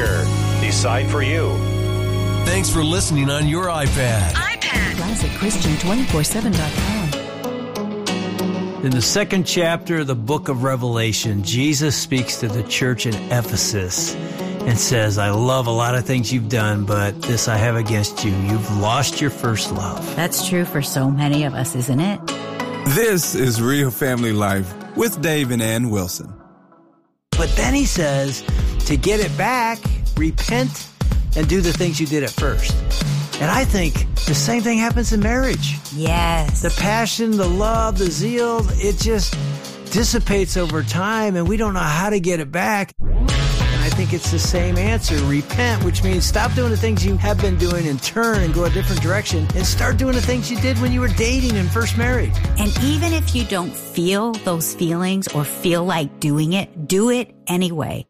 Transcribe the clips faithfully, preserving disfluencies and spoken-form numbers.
Here. Decide for you. Thanks for listening on your iPad. iPad. classic christian two four seven dot com. In the second chapter of the book of Revelation, Jesus speaks to the church in Ephesus and says, I love a lot of things you've done, but this I have against you. You've lost your first love. That's true for so many of us, isn't it? This is Real Family Life with Dave and Ann Wilson. But then he says, to get it back, repent and do the things you did at first. And I think the same thing happens in marriage. Yes. The passion, the love, the zeal, it just dissipates over time and we don't know how to get it back. And I think it's the same answer. Repent, which means stop doing the things you have been doing and turn and go a different direction and start doing the things you did when you were dating and first married. And even if you don't feel those feelings or feel like doing it, do it anyway.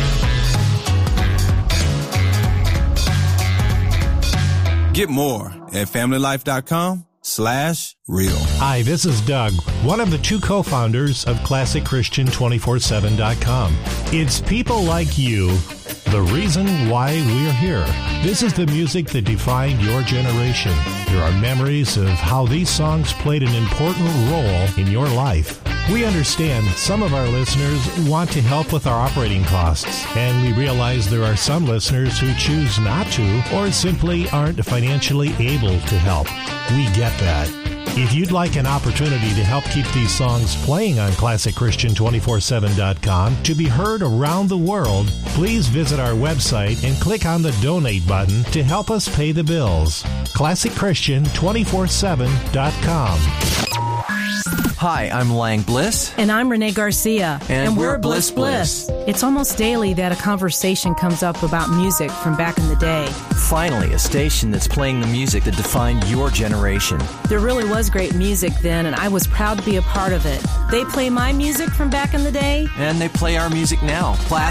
Get more at familylife.com slash real. Hi, this is Doug, one of the two co-founders of classic christian two four seven dot com. It's people like you, the reason why we're here. This is the music that defined your generation. There are memories of how these songs played an important role in your life. We understand some of our listeners want to help with our operating costs, and we realize there are some listeners who choose not to or simply aren't financially able to help. We get that. If you'd like an opportunity to help keep these songs playing on classic christian two four seven dot com to be heard around the world, please visit our website and click on the donate button to help us pay the bills. classic christian two four seven dot com. Hi, I'm Lang Bliss. And I'm Renee Garcia. And, and we're, we're Bliss Bliss. Bliss. It's almost daily that a conversation comes up about music from back in the day. Finally, a station that's playing the music that defined your generation. There really was great music then, and I was proud to be a part of it. They play my music from back in the day. And they play our music now.